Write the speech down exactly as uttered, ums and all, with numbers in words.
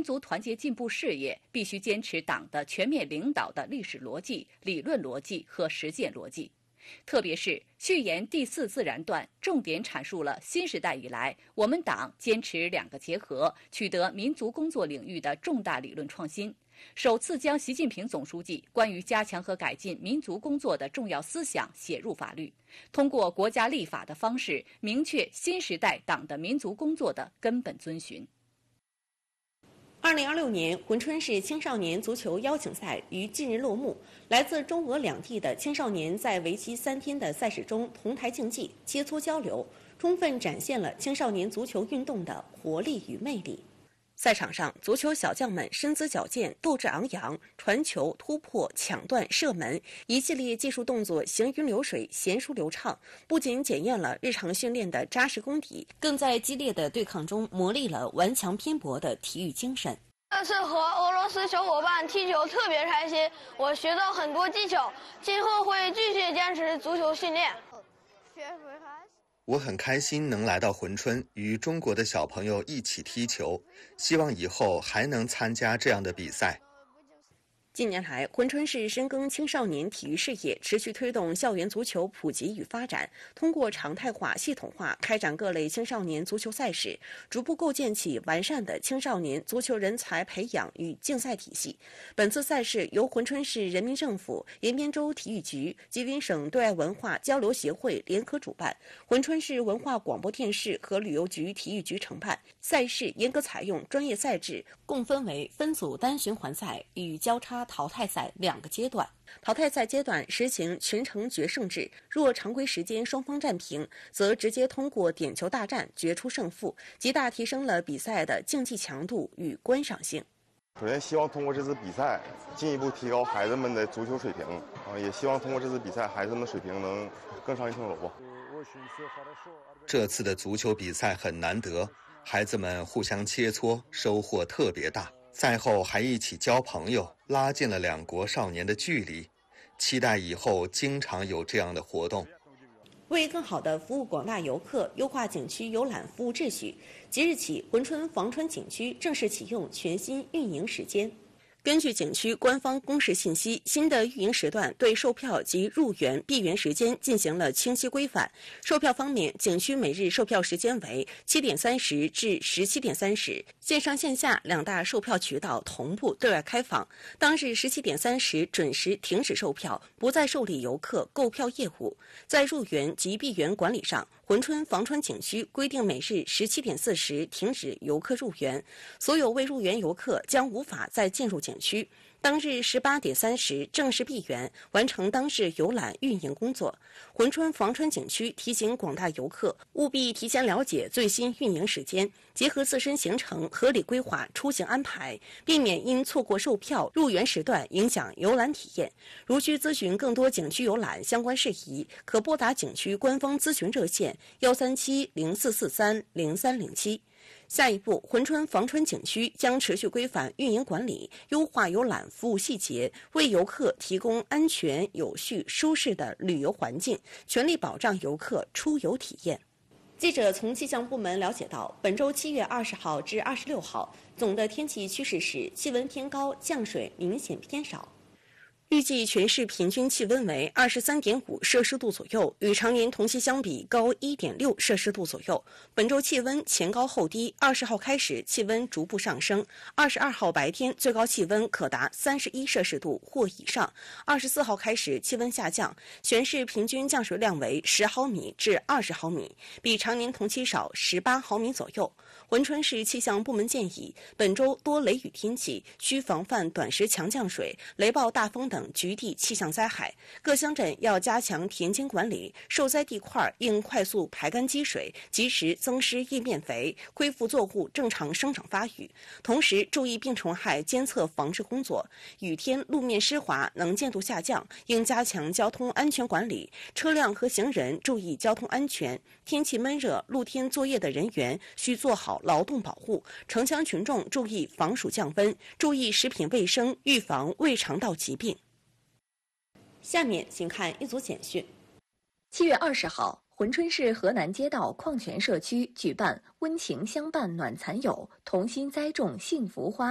族团结进步事业必须坚持党的全面领导的历史逻辑、理论逻辑和实践逻辑。特别是序言第四自然段重点阐述了新时代以来我们党坚持两个结合，取得民族工作领域的重大理论创新，首次将习近平总书记关于加强和改进民族工作的重要思想写入法律，通过国家立法的方式明确新时代党的民族工作的根本遵循。 二零二六年珲春市青少年足球邀请赛于近日落幕。来自中俄两地的青少年在为期三天的赛事中同台竞技、切磋交流，充分展现了青少年足球运动的活力与魅力。赛场上，足球小将们身姿矫健、斗志昂扬，传球、突破、抢断、射门，一系列技术动作行云流水、娴熟流畅，不仅检验了日常训练的扎实功底，更在激烈的对抗中磨砺了顽强拼搏的体育精神。 这次和俄罗斯小伙伴踢球特别开心，我学到很多技巧，今后会继续坚持足球训练。 我很开心能来到珲春，与中国的小朋友一起踢球，希望以后还能参加这样的比赛。 近年来，珲春市深耕青少年体育事业，持续推动校园足球普及与发展，通过常态化、系统化开展各类青少年足球赛事，逐步构建起完善的青少年足球人才培养与竞赛体系。本次赛事由珲春市人民政府、延边州体育局、吉林省对外文化交流协会联合主办，珲春市文化广播电视和旅游局体育局承办。赛事严格采用专业赛制，共分为分组单循环赛与交叉淘汰赛两个阶段。淘汰赛阶段实行全程决胜制，若常规时间双方战平，则直接通过点球大战决出胜负，极大提升了比赛的竞技强度与观赏性。 首先希望通过这次比赛进一步提高孩子们的足球水平啊，也希望通过这次比赛孩子们的水平能更上一层楼吧。 这次的足球比赛很难得，孩子们互相切磋，收获特别大。赛后还一起交朋友，拉近了两国少年的距离。期待以后经常有这样的活动。 为更好地服务广大游客，优化景区游览服务秩序，即日起，珲春防川景区正式启用全新运营时间。根据景区官方公示信息，新的运营时段对售票及入园闭园时间进行了清晰规范。售票方面，景区每日售票时间为七点三十至十七点三十，线上线下两大售票渠道同步对外开放。当日十七点三十准时停止售票，不再受理游客购票业务。在入园及闭园管理上，珲春防川景区规定每日十七点四十停止游客入园，所有未入园游客将无法再进入景区。当日十八点三十正式闭园，完成当日游览运营工作。珲春防川景区提醒广大游客务必提前了解最新运营时间，结合自身行程合理规划出行安排，避免因错过售票入园时段影响游览体验。如需咨询更多景区游览相关事宜，可拨打景区官方咨询热线幺三七零四四三零三零七。下一步，珲春防川景区将持续规范运营管理，优化游览服务细节，为游客提供安全、有序、舒适的旅游环境，全力保障游客出游体验。记者从气象部门了解到，本周七月二十号至二十六号，总的天气趋势是气温偏高，降水明显偏少。预计全市平均气温为二十三点五摄氏度左右，与常年同期相比高一点六摄氏度左右。本周气温前高后低，二十号开始气温逐步上升，二十二号白天最高气温可达三十一摄氏度或以上，二十四号开始气温下降，全市平均降水量为十毫米至二十毫米，比常年同期少十八毫米左右。珲春市气象部门建议，本周多雷雨天气，需防范短时强降水、雷暴大风等局地气象灾害。各乡镇要加强田间管理，受灾地块应快速排干积水，及时增施叶面肥，恢复作物正常生长发育。同时注意病虫害监测防治工作。雨天路面湿滑，能见度下降，应加强交通安全管理，车辆和行人注意交通安全。天气闷热，露天作业的人员需做好劳动保护，城乡群众注意防暑降温，注意食品卫生，预防胃肠道疾病。下面请看一组简讯。 七月二十号，珲春市河南街道矿泉社区举办温情相伴暖蚕蛹，同心栽种幸福花